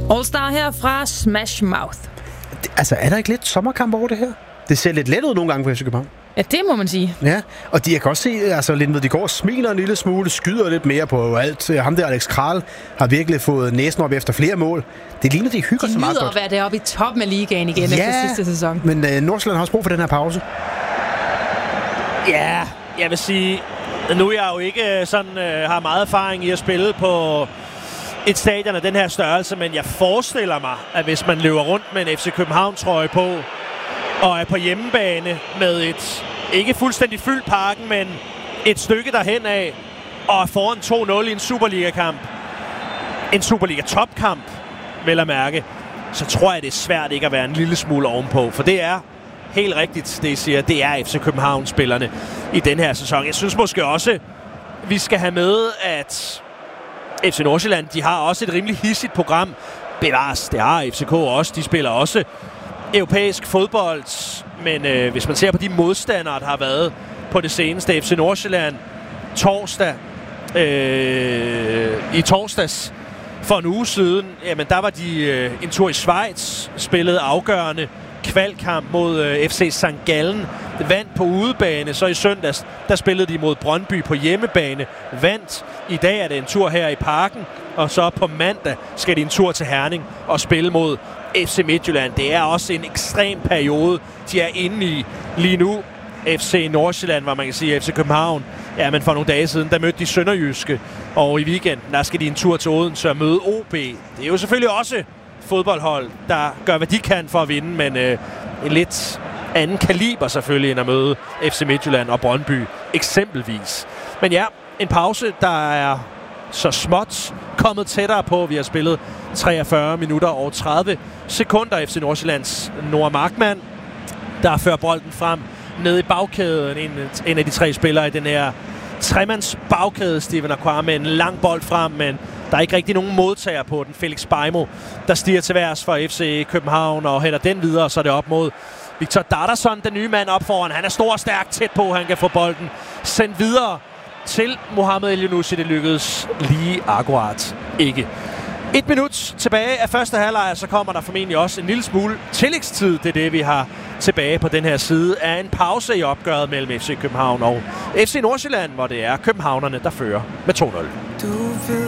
All-Star her fra Smash Mouth. Altså, er der ikke lidt sommerkamp over det her? Det ser lidt let ud nogle gange for FC København. Ja, det må man sige. Ja, og jeg kan også se, altså Lindved, de går og smiler en lille smule, skyder lidt mere på alt. Ham der, Alex Kral, har virkelig fået næsen op efter flere mål. Det ligner, de hygger så meget godt. De nyder at være deroppe i toppen af ligaen igen efter sidste sæson. Men Nordsjælland har også brug for den her pause. Ja, jeg vil sige, nu er jeg jo ikke sådan, har meget erfaring i at spille på et stadion af den her størrelse, men jeg forestiller mig, at hvis man løber rundt med en FC København-trøje på, og er på hjemmebane med et, ikke fuldstændig fyldt parken, men et stykke derhen af, og er foran 2-0 i en Superliga-kamp, en Superliga-topkamp, vel at mærke, så tror jeg, det er svært ikke at være en lille smule ovenpå, for det er helt rigtigt, det I siger, det er FC København-spillerne i den her sæson. Jeg synes måske også, vi skal have med, at FC Nordsjælland, de har også et rimelig hissigt program. Bevares, det har FCK også, de spiller også europæisk fodbold, men hvis man ser på de modstandere, der har været på det seneste, FC Nordsjælland i torsdags for en uge siden, jamen der var de en tur i Schweiz, spillede afgørende kvalkamp mod FC St. Gallen, vandt på udebane, så i søndags, der spillede de mod Brøndby på hjemmebane, vandt. I dag er det en tur her i parken, og så på mandag skal de en tur til Herning og spille mod FC Midtjylland. Det er også en ekstrem periode, de er inde i lige nu. FC Nordsjælland, hvor man kan sige FC København, ja, men for nogle dage siden, der mødte de Sønderjyske, og i weekenden, der skal de en tur til Odense og møde OB. Det er jo selvfølgelig også fodboldhold, der gør, hvad de kan for at vinde, men en lidt anden kaliber selvfølgelig, end at møde FC Midtjylland og Brøndby eksempelvis. Men ja, en pause, der er så småt kommet tættere på. Vi har spillet 43 minutter og 30 sekunder. FC Nordsjællands Noah Markmann, der fører bolden frem ned i bagkæden. En af de tre spillere i den her tremands bagkæde, Steven Aqua, med en lang bold frem, men der er ikke rigtig nogen modtager på den. Felix Beimo, der stiger til værs for FC København og hælder den videre, så er det op mod Victor Dardason, den nye mand op foran. Han er stor og stærk, tæt på, han kan få bolden sendt videre til Mohamed El-Yunusi. Det lykkedes lige akkurat ikke. 1 minut tilbage af første halvleg, så kommer der formentlig også en lille smule tillægstid. Det er det, vi har tilbage på den her side af en pause i opgøret mellem FC København og FC Nordsjælland, hvor det er københavnerne, der fører med 2-0.